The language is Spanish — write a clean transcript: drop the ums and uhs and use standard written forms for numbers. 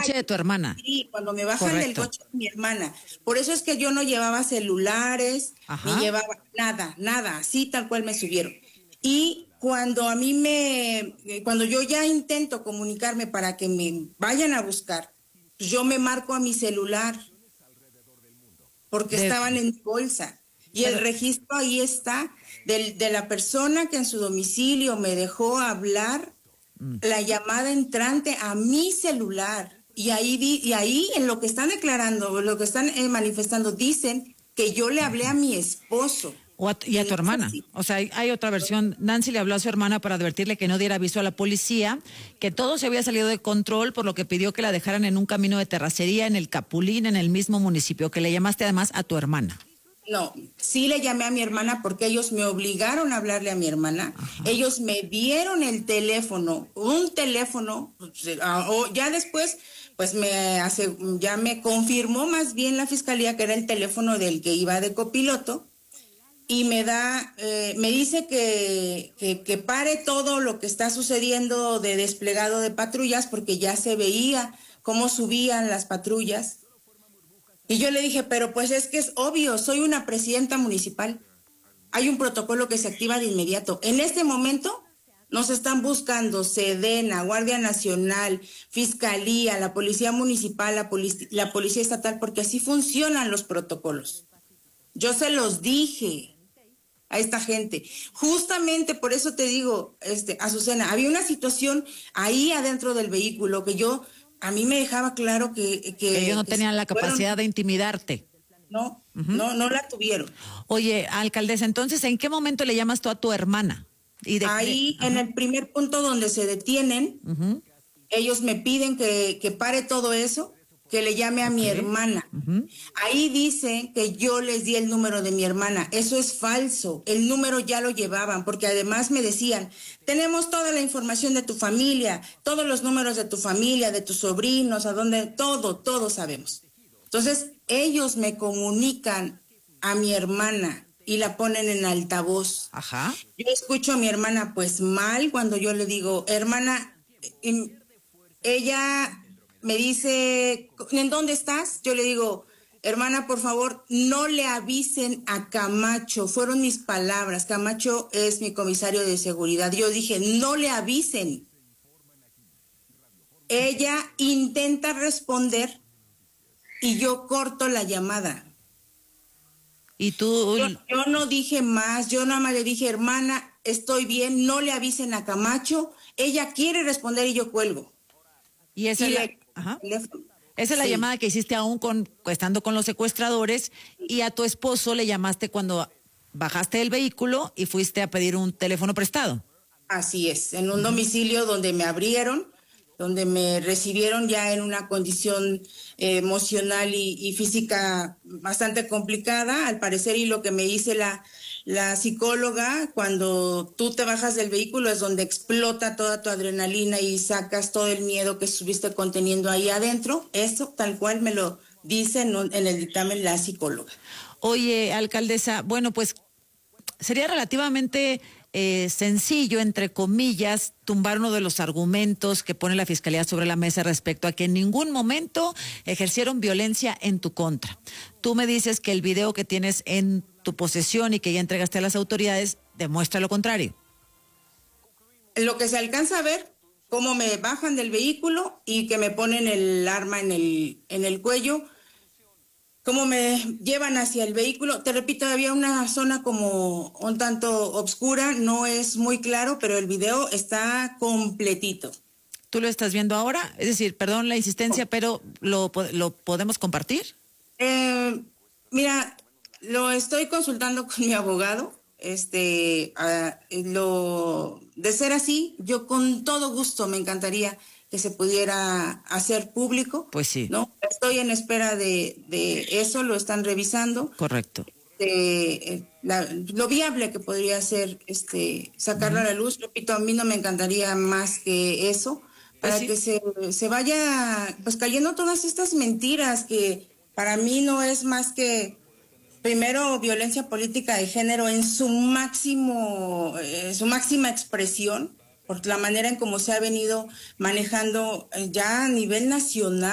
coche de tu hermana. Sí, cuando me bajan del coche de mi hermana. Por eso es que yo no llevaba celulares, ni llevaba nada, así tal cual me subieron. Y cuando cuando yo ya intento comunicarme para que me vayan a buscar, yo me marco a mi celular, porque estaban en mi bolsa. Y el registro ahí está, de la persona que en su domicilio me dejó hablar, la llamada entrante a mi celular. Y ahí en lo que están declarando, lo que están manifestando, dicen que yo le hablé a mi esposo. Y a tu hermana. Sí. O sea, hay otra versión. Nancy le habló a su hermana para advertirle que no diera aviso a la policía, que todo se había salido de control, por lo que pidió que la dejaran en un camino de terracería en el Capulín, en el mismo municipio, que le llamaste además a tu hermana. No, sí le llamé a mi hermana porque ellos me obligaron a hablarle a mi hermana. Ellos me dieron el teléfono, un teléfono, ya después, pues ya me confirmó más bien la fiscalía que era el teléfono del que iba de copiloto. Y me dice que pare todo lo que está sucediendo de desplegado de patrullas, porque ya se veía cómo subían las patrullas. Y yo le dije, pero pues es que es obvio, soy una presidenta municipal. Hay un protocolo que se activa de inmediato. En este momento nos están buscando Sedena, Guardia Nacional, Fiscalía, la Policía Municipal, la Policía Estatal, porque así funcionan los protocolos. Yo se los dije a esta gente. Justamente por eso te digo, Azucena, había una situación ahí adentro del vehículo que a mí me dejaba claro que ellos no tenían la capacidad de intimidarte. No, no la tuvieron. Oye, alcaldesa, entonces, ¿en qué momento le llamas tú a tu hermana? Ahí, en el primer punto donde se detienen, ellos me piden que pare todo eso, que le llame a mi hermana. Ahí dice que yo les di el número de mi hermana. Eso es falso. El número ya lo llevaban, porque además me decían, tenemos toda la información de tu familia, todos los números de tu familia, de tus sobrinos, todo sabemos. Entonces, ellos me comunican a mi hermana y la ponen en altavoz. Yo escucho a mi hermana pues mal cuando yo le digo, hermana, ella me dice, ¿en dónde estás? Yo le digo, hermana, por favor, no le avisen a Camacho. Fueron mis palabras. Camacho es mi comisario de seguridad. Yo dije, no le avisen. Ella intenta responder y yo corto la llamada. ¿Y tú? Yo no dije más, yo nada más le dije, hermana, estoy bien, no le avisen a Camacho. Ella quiere responder y yo cuelgo. Y esa es la llamada que hiciste aún estando con los secuestradores, y a tu esposo le llamaste cuando bajaste del vehículo y fuiste a pedir un teléfono prestado. Así es, en un domicilio donde me abrieron, donde me recibieron ya en una condición emocional y física bastante complicada, al parecer, y lo que me dice la psicóloga, cuando tú te bajas del vehículo es donde explota toda tu adrenalina y sacas todo el miedo que estuviste conteniendo ahí adentro. Eso tal cual me lo dice en el dictamen la psicóloga. Oye, alcaldesa, bueno, pues sería relativamente sencillo, entre comillas, tumbar uno de los argumentos que pone la Fiscalía sobre la mesa respecto a que en ningún momento ejercieron violencia en tu contra. Tú me dices que el video que tienes en tu posesión y que ya entregaste a las autoridades demuestra lo contrario. Lo que se alcanza a ver, cómo me bajan del vehículo y que me ponen el arma en el cuello, cómo me llevan hacia el vehículo. Te repito, había una zona como un tanto oscura, no es muy claro, pero el video está completito. ¿Tú lo estás viendo ahora? Es decir, perdón la insistencia, pero ¿lo podemos compartir? Mira, lo estoy consultando con mi abogado. De ser así, yo con todo gusto me encantaría que se pudiera hacer público. Pues sí. ¿No? Estoy en espera de eso, lo están revisando. Correcto. Lo viable que podría ser sacarlo a la luz. Repito, a mí no me encantaría más que eso, para que se vaya pues cayendo todas estas mentiras que para mí no es más que, primero, violencia política de género en su máxima expresión, por la manera en cómo se ha venido manejando ya a nivel nacional.